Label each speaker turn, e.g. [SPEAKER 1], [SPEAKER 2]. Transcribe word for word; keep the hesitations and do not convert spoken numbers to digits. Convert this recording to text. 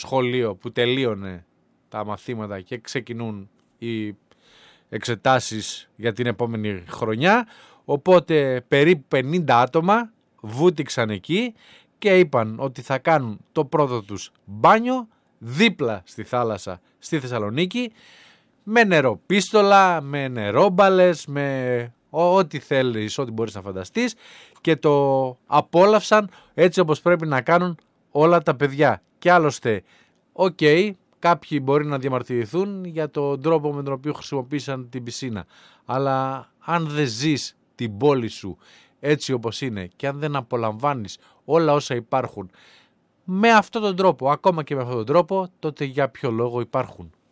[SPEAKER 1] σχολείο που τελείωνε τα μαθήματα και ξεκινούν οι εξετάσεις για την επόμενη χρονιά. Οπότε περίπου πενήντα άτομα βούτυξαν εκεί και είπαν ότι θα κάνουν το πρώτο τους μπάνιο δίπλα στη θάλασσα στη Θεσσαλονίκη, με νεροπίστολα, με νερόμπαλες, με ό,τι θέλεις, ό,τι μπορείς να φανταστείς, και το απόλαυσαν έτσι όπως πρέπει να κάνουν όλα τα παιδιά. Και άλλωστε, οκ, okay, κάποιοι μπορεί να διαμαρτυρηθούν για τον τρόπο με τον οποίο χρησιμοποίησαν την πισίνα, αλλά αν δεν ζεις την πόλη σου έτσι όπως είναι και αν δεν απολαμβάνεις όλα όσα υπάρχουν με αυτόν τον τρόπο, ακόμα και με αυτόν τον τρόπο, τότε για ποιο λόγο υπάρχουν?